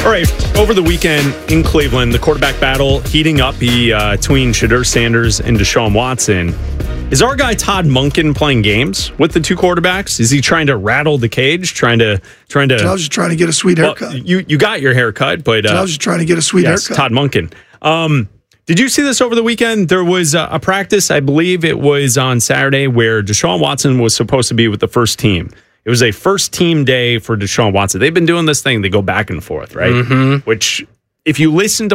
All right, over the weekend in Cleveland, the quarterback battle heating up between Shedeur Sanders and Deshaun Watson. Is our guy Todd Monken playing games with the two quarterbacks? Is he trying to rattle the cage? Trying to? I was just trying to get a sweet haircut. Well, you got your haircut, but I was just trying to get a sweet haircut. Todd Monken. Did you see this over the weekend? There was a practice, I believe it was on Saturday, where Deshaun Watson was supposed to be with the first team. It was a first team day for Deshaun Watson. They've been doing this thing. They go back and forth, right? Mm-hmm. Which, if you listen to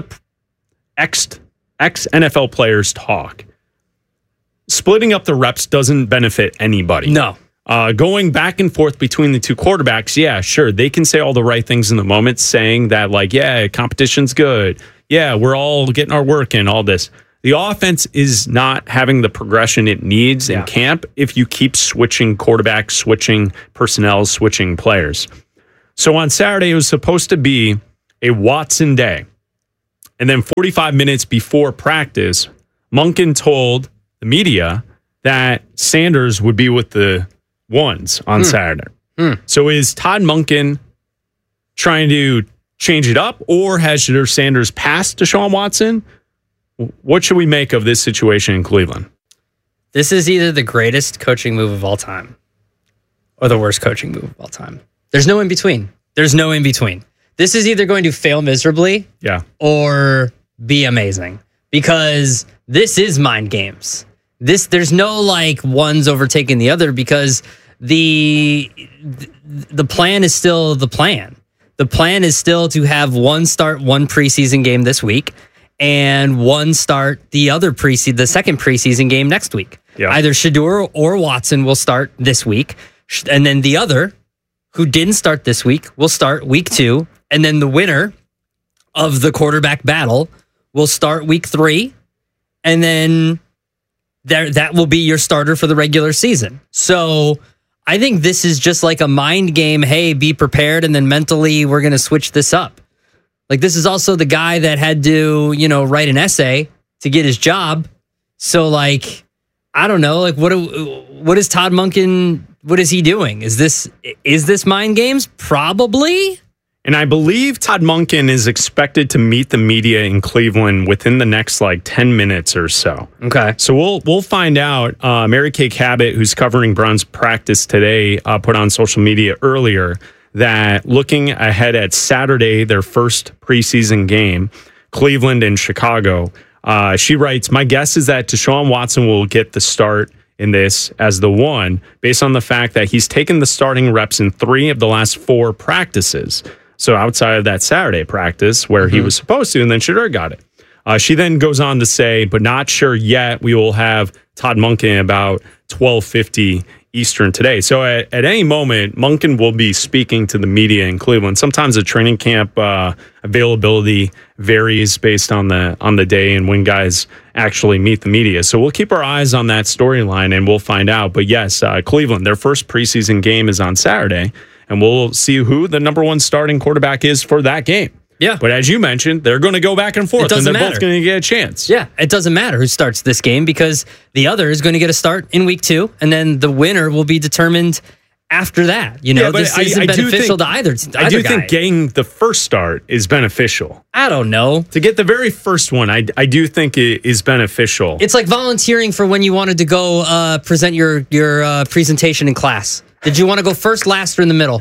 ex-NFL players talk, splitting up the reps doesn't benefit anybody. No. Going back and forth between the two quarterbacks, yeah, sure. They can say all the right things in the moment, saying that, like, yeah, competition's good. Yeah, we're all getting our work in, all this. The offense is not having the progression it needs in camp if you keep switching quarterbacks, switching personnel, switching players. So on Saturday, it was supposed to be a Watson day. And then 45 minutes before practice, Monken told the media that Sanders would be with the ones on Saturday. So is Todd Monken trying to change it up, or has Shedeur Sanders passed Deshaun Watson? What should we make of this situation in Cleveland? This is either the greatest coaching move of all time or the worst coaching move of all time. There's no in between. There's no in between. This is either going to fail miserably or be amazing, because this is mind games. There's no like one's overtaking the other, because the plan is still the plan. The plan is still to have one start one preseason game this week, and one start the second preseason game next week. Yeah. Either Shedeur or Watson will start this week, and then the other, who didn't start this week, will start week 2, and then the winner of the quarterback battle will start week 3, and then that will be your starter for the regular season. So I think this is just like a mind game. Hey, be prepared, and then mentally we're going to switch this up. Like, this is also the guy that had to, write an essay to get his job. So, like, I don't know. Like, what is Todd Monken? What is he doing? Is this mind games? Probably. And I believe Todd Monken is expected to meet the media in Cleveland within the next 10 minutes or so. Okay. So we'll find out. Mary Kay Cabot, who's covering Browns practice today, put on social media earlier that looking ahead at Saturday, their first preseason game, Cleveland and Chicago, she writes, "My guess is that Deshaun Watson will get the start in this as the one, based on the fact that he's taken the starting reps in 3 of the last 4 practices. So outside of that Saturday practice where he was supposed to, and then Shedeur got it." She then goes on to say, "But not sure yet. We will have Todd Monken about 12:50 Eastern today." So at any moment, Monken will be speaking to the media in Cleveland. Sometimes the training camp availability varies based on the day and when guys actually meet the media. So we'll keep our eyes on that storyline and we'll find out. But yes, Cleveland, their first preseason game is on Saturday, and we'll see who the number 1 starting quarterback is for that game. Yeah. But as you mentioned, they're going to go back and forth, and they're both going to get a chance. Yeah, it doesn't matter who starts this game, because the other is going to get a start in week 2, and then the winner will be determined after that. This isn't beneficial to either guy. I do think getting the first start is beneficial. I don't know. To get the very first one, I do think it is beneficial. It's like volunteering for when you wanted to go present your presentation in class. Did you want to go first, last, or in the middle?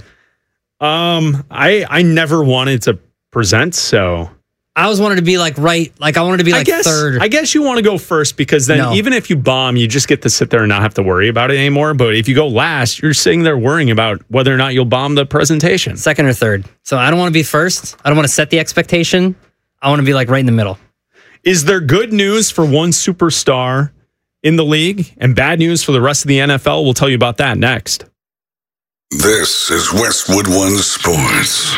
I never wanted to present, so I always wanted to be third. I guess you want to go first, because then even if you bomb, you just get to sit there and not have to worry about it anymore. But if you go last, you're sitting there worrying about whether or not you'll bomb the presentation. Second or third. So I don't want to be first. I don't want to set the expectation. I want to be right in the middle. Is there good news for one superstar in the league and bad news for the rest of the NFL? We'll tell you about that next. This is Westwood One Sports.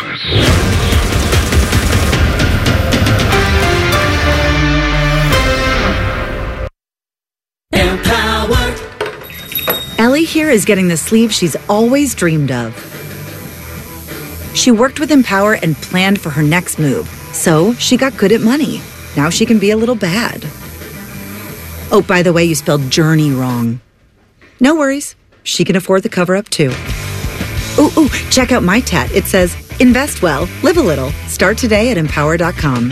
Ellie here is getting the sleeve she's always dreamed of. She worked with Empower and planned for her next move, so she got good at money. Now she can be a little bad. Oh, by the way, you spelled journey wrong. No worries. She can afford the cover-up, too. Ooh, check out my tat. It says, invest well, live a little. Start today at empower.com.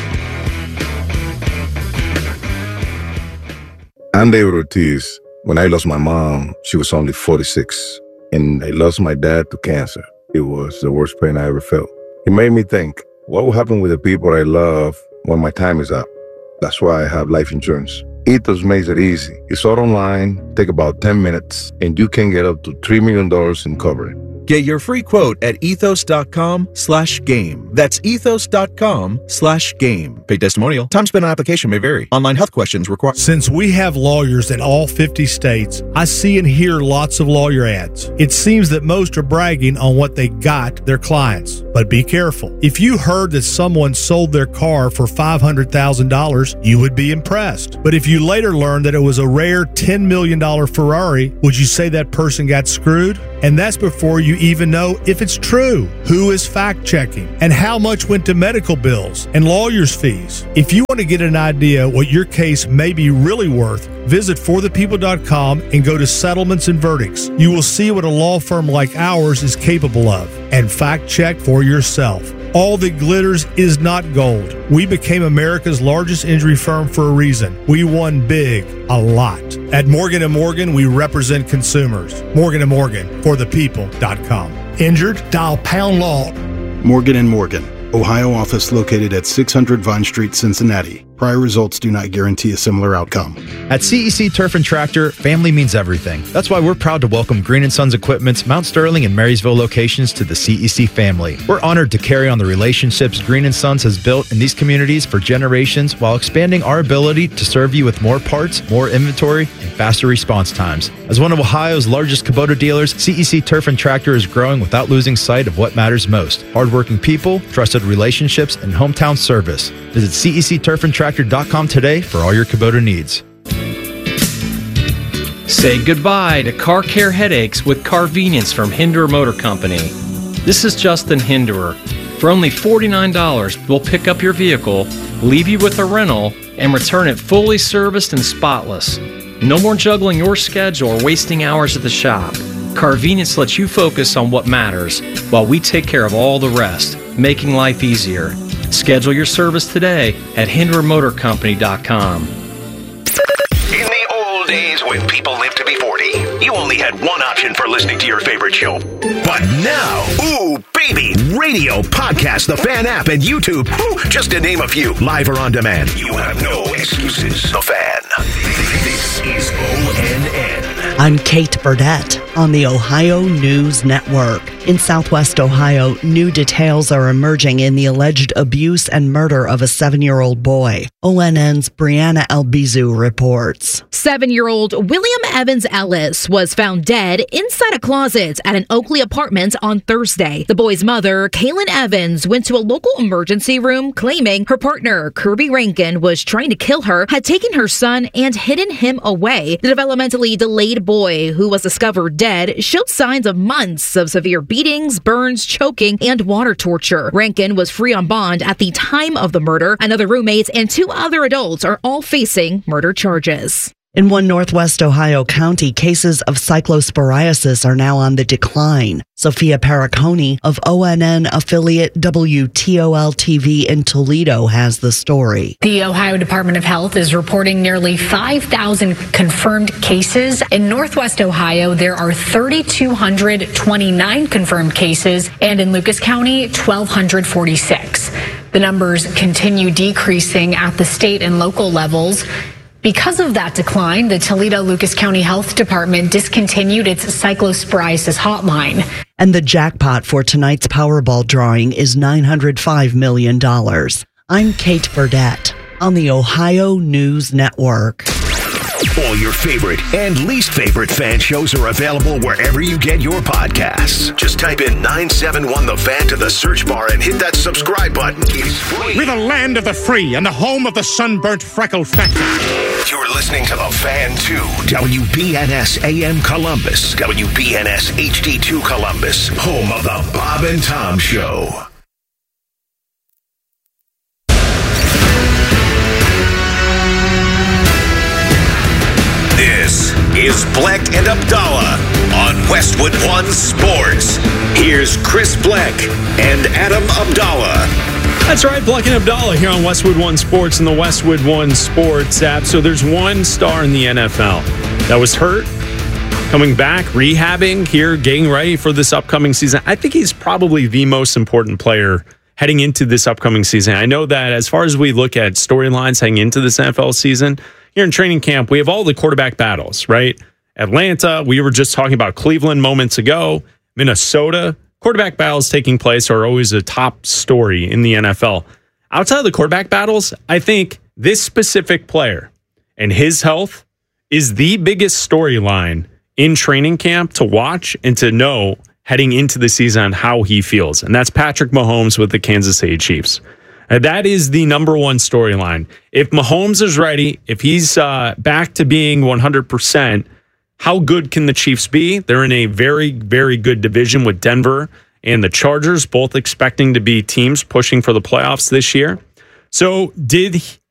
I'm David Ortiz. When I lost my mom, she was only 46. And I lost my dad to cancer. It was the worst pain I ever felt. It made me think, what will happen with the people I love when my time is up? That's why I have life insurance. Ethos makes it easy. It's all online, take about 10 minutes, and you can get up to $3 million in coverage. Get your free quote at ethos.com/game. That's ethos.com/game. Paid testimonial. Time spent on application may vary. Online health questions require. Since we have lawyers in all 50 states, I see and hear lots of lawyer ads. It seems that most are bragging on what they got their clients. But be careful. If you heard that someone sold their car for $500,000, you would be impressed. But if you later learned that it was a rare $10 million Ferrari, would you say that person got screwed? And that's before you even know if it's true, who is fact-checking, and how much went to medical bills and lawyers' fees. If you want to get an idea what your case may be really worth, visit forthepeople.com and go to settlements and verdicts. You will see what a law firm like ours is capable of, and fact-check for yourself. All that glitters is not gold. We became America's largest injury firm for a reason. We won big, a lot. At Morgan & Morgan, we represent consumers. Morgan & Morgan, forthepeople.com. Injured? Dial pound law. Morgan & Morgan, Ohio office located at 600 Vine Street, Cincinnati. Prior results do not guarantee a similar outcome. At CEC Turf and Tractor, family means everything. That's why we're proud to welcome Green & Sons Equipment's Mount Sterling and Marysville locations to the CEC family. We're honored to carry on the relationships Green & Sons has built in these communities for generations while expanding our ability to serve you with more parts, more inventory, and faster response times. As one of Ohio's largest Kubota dealers, CEC Turf and Tractor is growing without losing sight of what matters most: hardworking people, trusted relationships, and hometown service. Visit CECTurfandTractor.com today for all your Kubota needs. Say goodbye to car care headaches with Carvenience from Hinderer Motor Company. This is Justin Hinderer. For only $49, we'll pick up your vehicle, leave you with a rental, and return it fully serviced and spotless. No more juggling your schedule or wasting hours at the shop. Carvenience lets you focus on what matters while we take care of all the rest, making life easier. Schedule your service today at HindererMotorCompany.com. In the old days when people lived to be 40, you only had one option for listening to your favorite show. But now, ooh, baby, radio, podcast, the Fan app, and YouTube, just to name a few, live or on demand. You have no excuses. The Fan. This is ONN. I'm Kate Burdett on the Ohio News Network. In Southwest Ohio, new details are emerging in the alleged abuse and murder of a 7-year-old boy. ONN's Brianna Albizu reports. 7-year-old William Evans Ellis was found dead inside a closet at an Oakley apartment on Thursday. The boy's mother, Kaylin Evans, went to a local emergency room claiming her partner, Kirby Rankin, was trying to kill her, had taken her son, and hidden him away. The developmentally delayed boy, who was discovered dead, showed signs of months of severe beatings, burns, choking, and water torture. Rankin was free on bond at the time of the murder. Another roommate and 2 other adults are all facing murder charges. In one Northwest Ohio county, cases of cyclosporiasis are now on the decline. Sophia Paraconi of ONN affiliate WTOL-TV in Toledo has the story. The Ohio Department of Health is reporting nearly 5,000 confirmed cases. In Northwest Ohio, there are 3,229 confirmed cases, and in Lucas County, 1,246. The numbers continue decreasing at the state and local levels. Because of that decline, the Toledo-Lucas County Health Department discontinued its cyclosporiasis hotline. And the jackpot for tonight's Powerball drawing is $905 million. I'm Kate Burdett on the Ohio News Network. All your favorite and least favorite fan shows are available wherever you get your podcasts. Just type in 971 The Fan to the search bar and hit that subscribe button. It's free. We're the land of the free and the home of the sunburnt freckled factory. You're listening to The Fan 2, WBNS AM Columbus, WBNS HD2 Columbus, home of the Bob and Tom Show. This is Black and Abdallah on Westwood One Sports. Here's Chris Bleck and Adam Abdallah. That's right, Bleck and Abdallah here on Westwood One Sports and the Westwood One Sports app. So there's one star in the NFL that was hurt, coming back, rehabbing here, getting ready for this upcoming season. I think he's probably the most important player heading into this upcoming season. I know that as far as we look at storylines heading into this NFL season, here in training camp, we have all the quarterback battles, right? Atlanta, we were just talking about Cleveland moments ago. Minnesota, quarterback battles taking place are always a top story in the NFL. Outside of the quarterback battles, I think this specific player and his health is the biggest storyline in training camp to watch and to know heading into the season on how he feels. And that's Patrick Mahomes with the Kansas City Chiefs. And that is the number one storyline. If Mahomes is ready, if he's back to being 100%, how good can the Chiefs be? They're in a very, very good division with Denver and the Chargers, both expecting to be teams pushing for the playoffs this year. So did